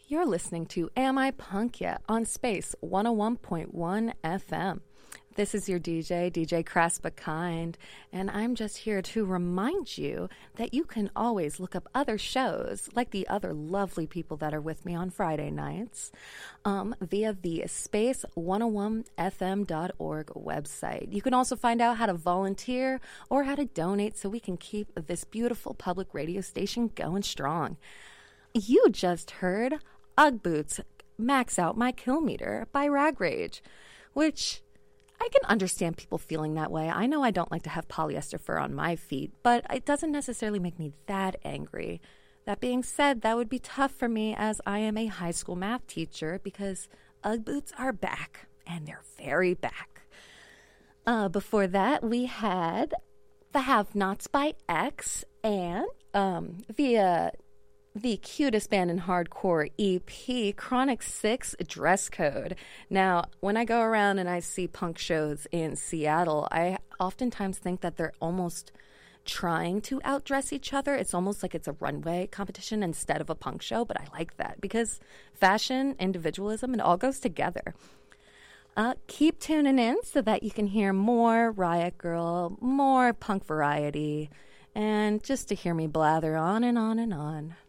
You're listening to Am I Punk Yet on Space 101.1 FM. This is your DJ Craspa Kind, and I'm just here to remind you that you can always look up other shows, like the other lovely people that are with me on Friday nights, via the space101fm.org website. You can also find out how to volunteer or how to donate so we can keep this beautiful public radio station going strong. You just heard Ugg Boots Max Out My Kilometer by Rag Rage, which I can understand people feeling that way. I know I don't like to have polyester fur on my feet, but it doesn't necessarily make me that angry. That being said, that would be tough for me as I am a high school math teacher because Ugg Boots are back, and they're very back. Before that, we had The Have-Nots by X and via the cutest band in hardcore EP, Chronic 6 Dress Code. Now, when I go around and I see punk shows in Seattle, I oftentimes think that they're almost trying to outdress each other. It's almost like it's a runway competition instead of a punk show, but I like that because fashion, individualism, it all goes together. Keep tuning in so that you can hear more Riot Girl, more punk variety, and just to hear me blather on and on and on.